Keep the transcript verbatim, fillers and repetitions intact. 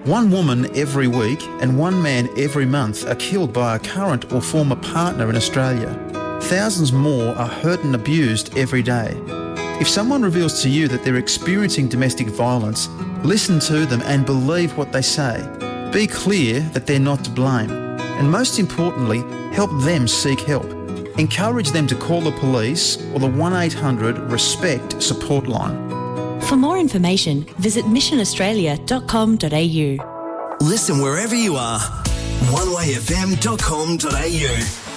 One woman every week and one man every month are killed by a current or former partner in Australia. Thousands more are hurt and abused every day. If someone reveals to you that they're experiencing domestic violence, listen to them and believe what they say. Be clear that they're not to blame. And most importantly, help them seek help. Encourage them to call the police or the one eight hundred RESPECT support line. For more information, visit mission australia dot com dot a u. Listen wherever you are. one way f m dot com dot a u